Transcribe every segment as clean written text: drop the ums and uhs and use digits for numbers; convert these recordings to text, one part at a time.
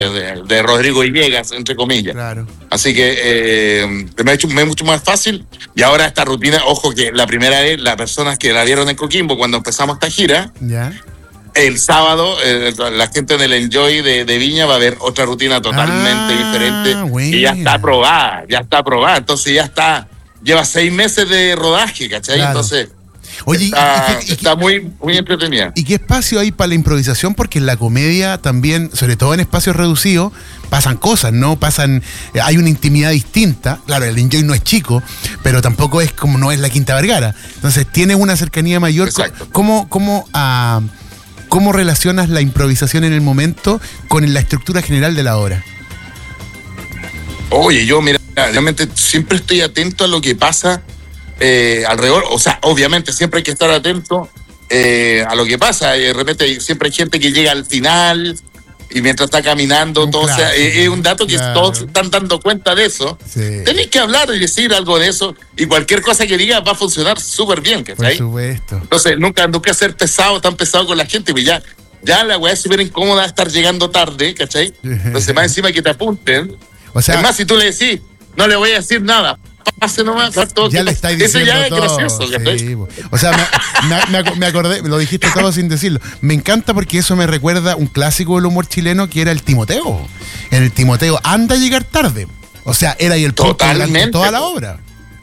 de Rodrigo Villegas, entre comillas. Claro. Así que me es mucho más fácil. Y ahora esta rutina, ojo que la primera vez, las personas que la vieron en Coquimbo cuando empezamos esta gira, ¿Ya? el sábado la gente en el Enjoy de Viña va a ver otra rutina totalmente diferente. Buena. Y ya está aprobada. Entonces lleva 6 meses de rodaje, ¿cachai? Claro. Entonces... Oye, está muy, muy entretenida. ¿Y qué espacio hay para la improvisación? Porque en la comedia también, sobre todo en espacios reducidos, pasan cosas, ¿no? Hay una intimidad distinta. Claro, el Enjoy no es chico, pero tampoco es como no es la Quinta Vergara. Entonces tiene una cercanía mayor. Exacto. ¿Cómo relacionas la improvisación en el momento con la estructura general de la obra? Oye, yo, mira, realmente siempre estoy atento a lo que pasa alrededor. O sea, obviamente siempre hay que estar atento a lo que pasa. Y de repente siempre hay gente que llega al final y mientras está caminando, todo, o sea, es un dato que todos se están dando cuenta de eso. Sí. Tenéis que hablar y decir algo de eso y cualquier cosa que digas va a funcionar súper bien, ¿cachai? Por supuesto. Entonces, nunca ser tan pesado con la gente, pues ya la weá es súper incómoda estar llegando tarde, ¿cachai? Entonces, más encima que te apunten. O sea, además, si tú le decís, no le voy a decir nada, pase nomás, todo, ya le estáis diciendo eso ya todo. es gracioso, Sí, o sea, me acordé, lo dijiste todo sin decirlo. Me encanta porque eso me recuerda un clásico del humor chileno que era el Timoteo. En el Timoteo, anda a llegar tarde. O sea, era ahí el punto de toda la obra.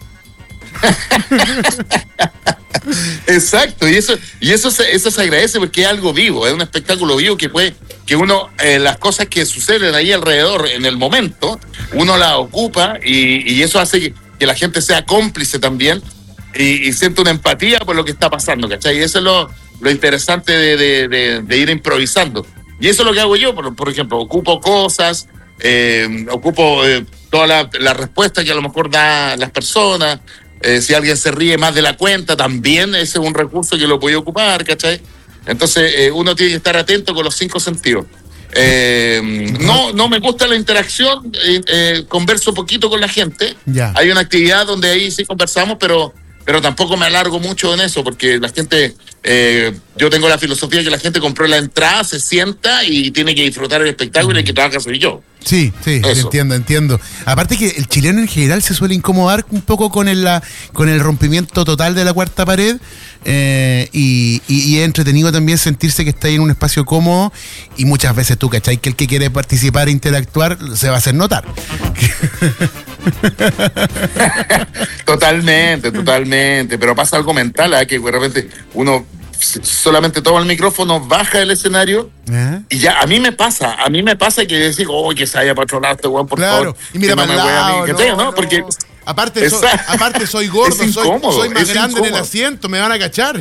Exacto, y eso se agradece porque es algo vivo, es un espectáculo vivo que uno, las cosas que suceden ahí alrededor en el momento, uno las ocupa y eso hace que la gente sea cómplice también y siente una empatía por lo que está pasando, ¿cachai? Y eso es lo interesante de ir improvisando. Y eso es lo que hago yo, por ejemplo, ocupo cosas, ocupo todas las respuestas que a lo mejor dan las personas. Si alguien se ríe más de la cuenta, también ese es un recurso que lo puedo ocupar, ¿cachai? Entonces uno tiene que estar atento con los 5 sentidos. No me gusta la interacción, converso poquito con la gente. Ya. Hay una actividad donde ahí sí conversamos, pero tampoco me alargo mucho en eso, porque la gente, yo tengo la filosofía que la gente compró la entrada, se sienta y tiene que disfrutar el espectáculo y el que trabaja soy yo. Sí, entiendo. Aparte que el chileno en general se suele incomodar un poco con el rompimiento total de la cuarta pared, y es entretenido también sentirse que está ahí en un espacio cómodo y muchas veces tú, ¿cachai? Que el que quiere participar e interactuar se va a hacer notar. Totalmente, pero pasa algo mental, que de repente uno solamente toma el micrófono, baja el escenario y ya a mí me pasa que decir, que se vaya para otro lado este weón, por favor. Y mira para el lado, ¿no? Porque aparte soy gordo, soy más grande incómodo en el asiento, me van a cachar.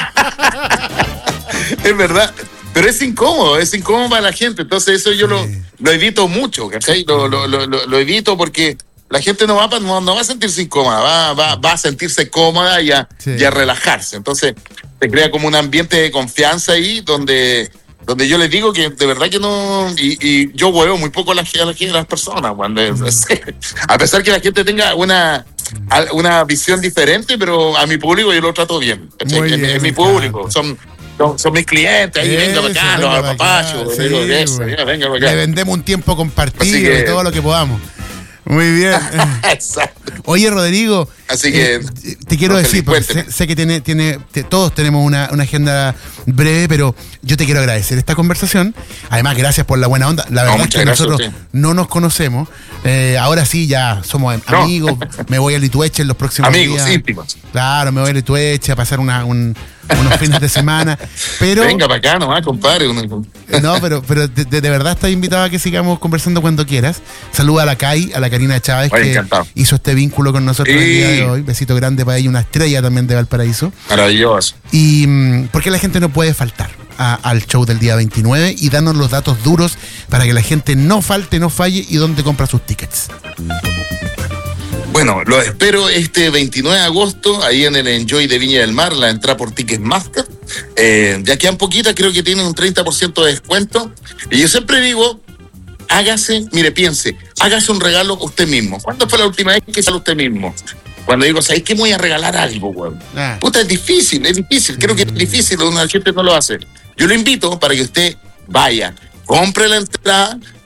Es verdad, pero es incómodo para la gente, entonces eso yo lo evito mucho, ¿cachai? Lo evito porque la gente no va a sentirse incómoda, va a sentirse cómoda y a relajarse. Entonces, se crea como un ambiente de confianza ahí donde yo les digo que de verdad que no. Y yo huevo muy poco a las personas, a pesar que la gente tenga una visión diferente, pero a mi público yo lo trato bien. Es mi público, son mis clientes, ahí venga para acá, los apapachos, venga para acá. Le vendemos un tiempo compartido y todo lo que podamos. Muy bien. Exacto. Oye, Rodrigo, así que te quiero decir, porque sé que todos tenemos una agenda breve, pero yo te quiero agradecer esta conversación. Además, gracias por la buena onda. La verdad es que nosotros no nos conocemos. Ahora sí, ya somos amigos. Me voy a Litueche en los próximos días. Amigos íntimos. Claro, me voy a Litueche a pasar unos fines de semana. Pero venga para acá nomás, compadre. No, pero de verdad estás invitado a que sigamos conversando cuando quieras. Saluda a la Karina Chávez, que encantado. Hizo este vínculo con nosotros el día de hoy. Besito grande para ella, una estrella también de Valparaíso. Maravilloso. Y porque la gente no puede faltar al show del día 29 y darnos los datos duros para que la gente no falte, no falle y dónde compra sus tickets. Bueno, lo espero este 29 de agosto, ahí en el Enjoy de Viña del Mar, la entrada por Ticketmaster. Ya quedan poquitas, creo que tienen un 30% de descuento. Y yo siempre digo, piense, hágase un regalo usted mismo. ¿Cuándo fue la última vez que salió usted mismo? Cuando digo, ¿sabes qué? Voy a regalar algo, weón. Puta, es difícil, creo que es difícil, la gente no lo hace. Yo lo invito para que usted vaya, compre la entrada,